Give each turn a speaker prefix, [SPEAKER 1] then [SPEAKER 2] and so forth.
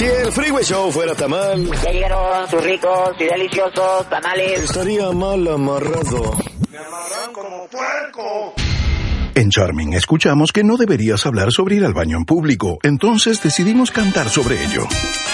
[SPEAKER 1] Si el Freeway Show fuera tamal,
[SPEAKER 2] ya llegaron sus ricos y deliciosos tamales.
[SPEAKER 1] estaría mal amarrado.
[SPEAKER 3] Me amarran como puerco.
[SPEAKER 4] En Charming escuchamos que no deberías hablar sobre ir al baño en público, entonces decidimos cantar sobre ello.